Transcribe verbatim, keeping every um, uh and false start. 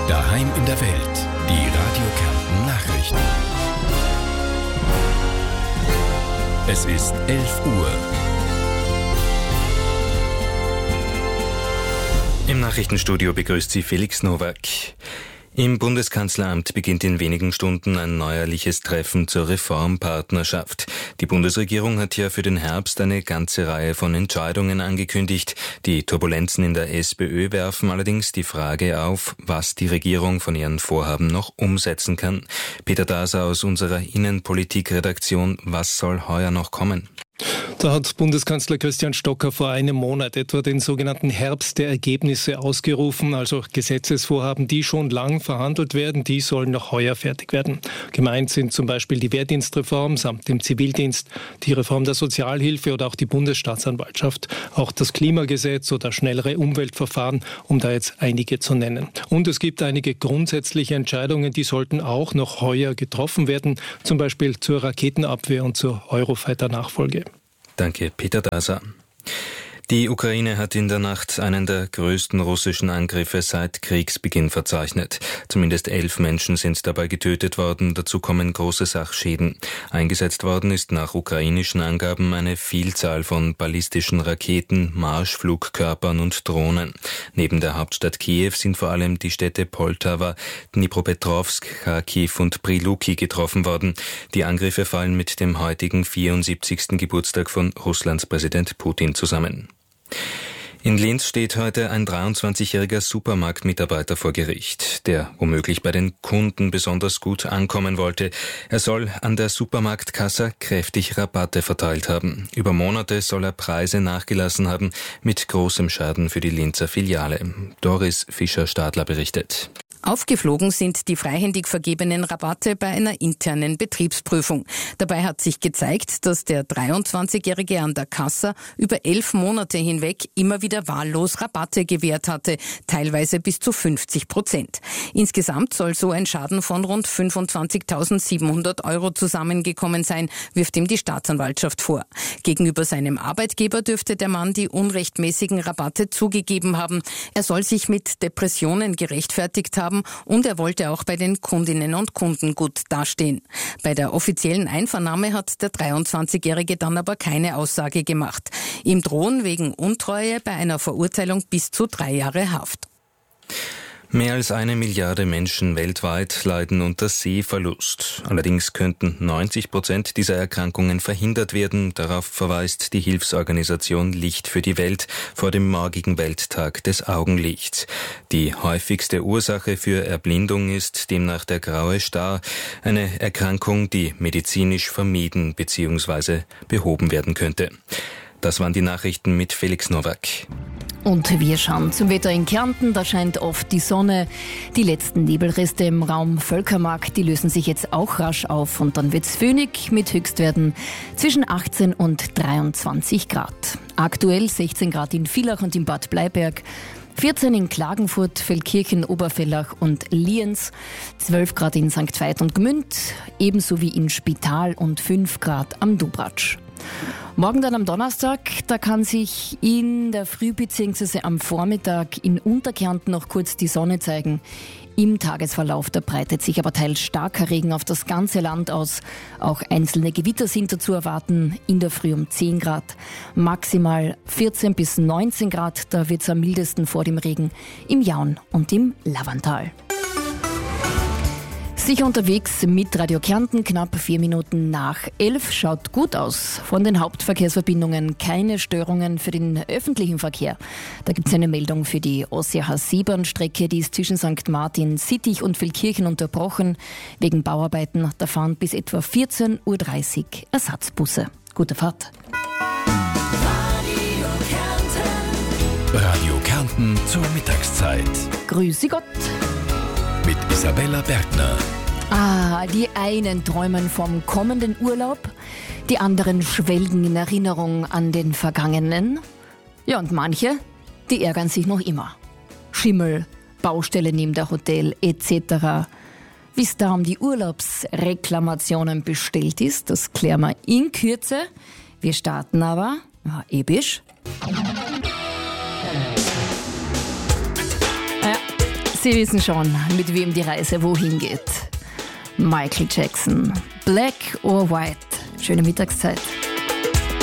Daheim in der Welt. Die Radio Kärnten Nachrichten. Es ist elf Uhr. Im Nachrichtenstudio begrüßt Sie Felix Nowak. Im Bundeskanzleramt beginnt in wenigen Stunden ein neuerliches Treffen zur Reformpartnerschaft. Die Bundesregierung hat ja für den Herbst eine ganze Reihe von Entscheidungen angekündigt. Die Turbulenzen in der SPÖ werfen allerdings die Frage auf, was die Regierung von ihren Vorhaben noch umsetzen kann. Peter Daser aus unserer Innenpolitik-Redaktion, was soll heuer noch kommen? Da hat Bundeskanzler Christian Stocker vor einem Monat etwa den sogenannten Herbst der Ergebnisse ausgerufen, also Gesetzesvorhaben, die schon lang verhandelt werden, die sollen noch heuer fertig werden. Gemeint sind zum Beispiel die Wehrdienstreform samt dem Zivildienst, die Reform der Sozialhilfe oder auch die Bundesstaatsanwaltschaft, auch das Klimagesetz oder schnellere Umweltverfahren, um da jetzt einige zu nennen. Und es gibt einige grundsätzliche Entscheidungen, die sollten auch noch heuer getroffen werden, zum Beispiel zur Raketenabwehr und zur Eurofighter-Nachfolge. Danke, Peter Daser. Die Ukraine hat in der Nacht einen der größten russischen Angriffe seit Kriegsbeginn verzeichnet. Zumindest elf Menschen sind dabei getötet worden, dazu kommen große Sachschäden. Eingesetzt worden ist nach ukrainischen Angaben eine Vielzahl von ballistischen Raketen, Marschflugkörpern und Drohnen. Neben der Hauptstadt Kiew sind vor allem die Städte Poltawa, Dnipropetrovsk, Kharkiv und Priluki getroffen worden. Die Angriffe fallen mit dem heutigen vierundsiebzigsten Geburtstag von Russlands Präsident Putin zusammen. In Linz steht heute ein dreiundzwanzigjähriger Supermarktmitarbeiter vor Gericht, der womöglich bei den Kunden besonders gut ankommen wollte. Er soll an der Supermarktkasse kräftig Rabatte verteilt haben. Über Monate soll er Preise nachgelassen haben, mit großem Schaden für die Linzer Filiale. Doris Fischer-Stadler berichtet. Aufgeflogen sind die freihändig vergebenen Rabatte bei einer internen Betriebsprüfung. Dabei hat sich gezeigt, dass der dreiundzwanzigjährige an der Kasse über elf Monate hinweg immer wieder wahllos Rabatte gewährt hatte, teilweise bis zu fünfzig Prozent. Insgesamt soll so ein Schaden von rund fünfundzwanzigtausendsiebenhundert Euro zusammengekommen sein, wirft ihm die Staatsanwaltschaft vor. Gegenüber seinem Arbeitgeber dürfte der Mann die unrechtmäßigen Rabatte zugegeben haben. Er soll sich mit Depressionen gerechtfertigt haben, und er wollte auch bei den Kundinnen und Kunden gut dastehen. Bei der offiziellen Einvernahme hat der dreiundzwanzigjährige dann aber keine Aussage gemacht. Ihm drohen wegen Untreue bei einer Verurteilung bis zu drei Jahre Haft. Mehr als eine Milliarde Menschen weltweit leiden unter Sehverlust. Allerdings könnten neunzig Prozent dieser Erkrankungen verhindert werden. Darauf verweist die Hilfsorganisation Licht für die Welt vor dem morgigen Welttag des Augenlichts. Die häufigste Ursache für Erblindung ist demnach der graue Star, eine Erkrankung, die medizinisch vermieden bzw. behoben werden könnte. Das waren die Nachrichten mit Felix Nowak. Und wir schauen zum Wetter in Kärnten. Da scheint oft die Sonne. Die letzten Nebelreste im Raum Völkermarkt, die lösen sich jetzt auch rasch auf. Und dann wird's föhnig mit Höchstwerten zwischen achtzehn und dreiundzwanzig Grad. Aktuell sechzehn Grad in Villach und in Bad Bleiberg. vierzehn in Klagenfurt, Feldkirchen, Obervellach und Lienz, zwölf Grad in Sankt Veit und Gmünd, ebenso wie in Spital und fünf Grad am Dubratsch. Morgen dann am Donnerstag, da kann sich in der Früh bzw. am Vormittag in Unterkärnten noch kurz die Sonne zeigen. Im Tagesverlauf, da breitet sich aber teils starker Regen auf das ganze Land aus. Auch einzelne Gewitter sind dazu erwarten, in der Früh um zehn Grad. Maximal vierzehn bis neunzehn Grad, da wird es am mildesten vor dem Regen im Jaun und im Lavantal. Sicher unterwegs mit Radio Kärnten, knapp vier Minuten nach elf. Schaut gut aus. Von den Hauptverkehrsverbindungen keine Störungen für den öffentlichen Verkehr. Da gibt es eine Meldung für die O C H sieben-Strecke, die ist zwischen Sankt Martin, Sittich und Feldkirchen unterbrochen. Wegen Bauarbeiten, da fahren bis etwa vierzehn Uhr dreißig Ersatzbusse. Gute Fahrt. Radio Kärnten. Radio Kärnten zur Mittagszeit. Grüße Gott. Mit Isabella Bergner. Ah, die einen träumen vom kommenden Urlaub, die anderen schwelgen in Erinnerung an den vergangenen. Ja, und manche, die ärgern sich noch immer. Schimmel, Baustelle neben der Hotel et cetera. Wie es da um die Urlaubsreklamationen bestellt ist, das klären wir in Kürze. Wir starten aber, ja, episch. Sie wissen schon, mit wem die Reise wohin geht. Michael Jackson. Black or White. Schöne Mittagszeit.